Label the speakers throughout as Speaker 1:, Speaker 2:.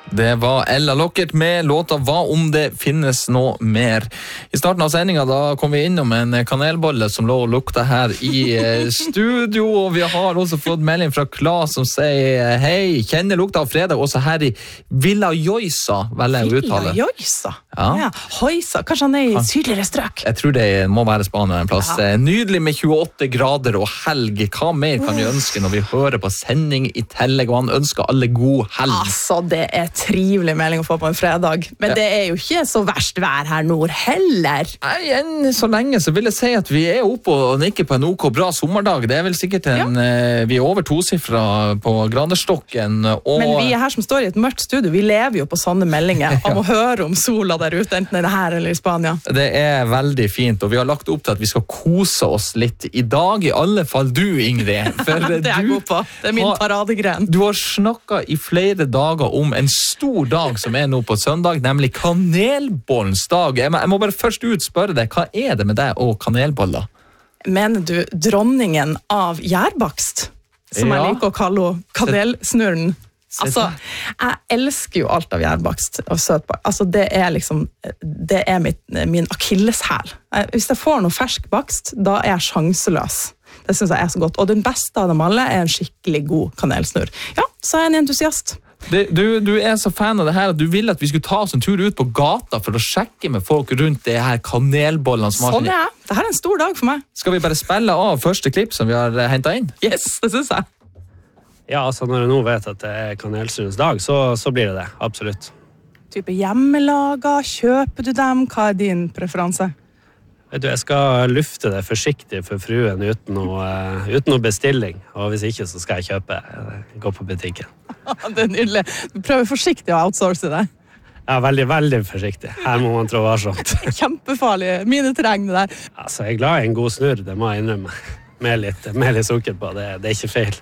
Speaker 1: Det var Ella Lockert med låta Hva om det finnes noe mer. I starten av sendingen da kom vi innom en kanelbolle som lå og lukta her i studio, og vi har også fått melding fra Klas som sier hei, kjenner lukta av fredag også her i Villa Joisa, vel jeg uttaler.
Speaker 2: Villa Joisa?
Speaker 1: Ja.
Speaker 2: Joisa, kanskje han i sydligere strøk?
Speaker 1: Jeg tror det må være Spania en plass. Ja. Nydelig med 28 grader og helg. Hva mer kan vi ønske når vi hører på sending i tillegg, og han ønsker alle god helg?
Speaker 2: Altså, det trivelig melding å få på en fredag, men det jo ikke så verst vær her nord heller.
Speaker 1: Nei, enn så lenge så vil jeg si at vi oppe og nikker på en OK bra sommerdag. Det vel sikkert vi over tosifra på graderstokken.
Speaker 2: Men vi her som står i et mørkt studio, vi lever jo på sånne meldinger om å høre om sola der ute, enten det her eller i Spania.
Speaker 1: Det veldig fint, og vi har lagt opp til at vi skal kose oss litt i dag, i alle fall du, Ingrid. For
Speaker 2: det jeg god på. Det min paradegren.
Speaker 1: Du har snakket i flere dager om en stor dag som nå på søndag, nemlig kanelbollens dag. Jeg må bare først spørre deg, hva det med deg og kanelboller?
Speaker 2: Mener du dronningen av gjærbakst, som jeg liker å kalle kanelsnurren? Altså, jeg elsker jo alt av gjærbakst og søtbakst. Altså, det liksom, det min akilleshæl. Hvis jeg får noe fersk bakst, da jeg sjanseløs. Det synes jeg så godt. Og den beste av dem alle en skikkelig god kanelsnurr. Ja, så jeg en entusiast.
Speaker 1: Du så fan av det her at du ville at vi skulle ta oss en tur ut på gata for å sjekke med folk rundt det her kanelbollene som har...
Speaker 2: Sånn det her en stor dag for meg.
Speaker 1: Skal vi bare spille av første klipp som vi har hentet inn?
Speaker 2: Yes, det synes jeg.
Speaker 3: Ja, altså når jeg nå vet at det kanelsnurrens dag, så blir det absolutt.
Speaker 2: Type hjemmelaga, kjøper du dem? Hva din preferanse?
Speaker 3: Vet du, jeg skal lufte det forsiktig for fruen uten noe bestilling, og hvis ikke så skal jeg kjøpe, gå på butikken.
Speaker 2: Det nydelig. Du prøver forsiktig å outsource det.
Speaker 3: Ja, veldig, veldig forsiktig. Her må man trå varsomt.
Speaker 2: Kjempefarlig. Mine trenger det der.
Speaker 3: Altså, jeg glad i en god snurr, det må jeg innrømme. Med litt sukker på, det ikke feil.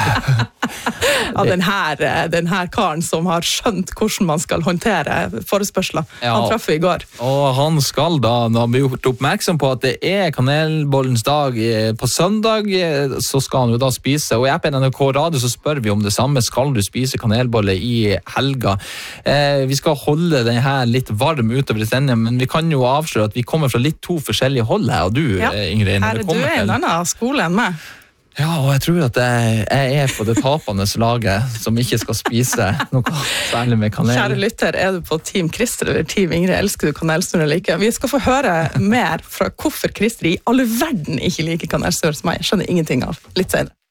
Speaker 2: Ja, den her karen som har skjønt hvordan man skal håndtere forespørsler. Han traff i går.
Speaker 1: Og han skal da, når han blir gjort oppmerksom på at det kanelbollens dag på søndag, så skal han jo da spise. Og i appen NRK Radio så spør vi om det samme. Skal du spise kanelbolle i helga? Vi skal holde den her litt varm utover i sendingen, men vi kan jo avsløre at vi kommer fra litt to forskjellige hold her, og du, Ingrid.
Speaker 2: Her du en annen skole enn meg.
Speaker 1: Ja, og jeg tror at jeg på det tapende laget som ikke skal spise noe særlig med kanel.
Speaker 2: Kjære lytter, du på Team Christer eller Team Ingrid? Elsker du kanelsnurr eller ikke? Vi skal få høre mer fra hvorfor Christer i alle verden ikke liker kanelsnurr, som jeg skjønner ingenting av litt senere.